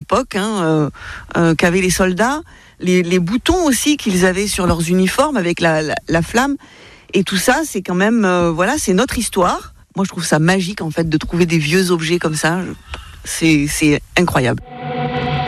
l'époque, qu'avaient les soldats, les boutons aussi qu'ils avaient sur leurs uniformes avec la flamme. Et tout ça, c'est quand même, c'est notre histoire. Moi, je trouve ça magique, en fait, de trouver des vieux objets comme ça. C'est incroyable.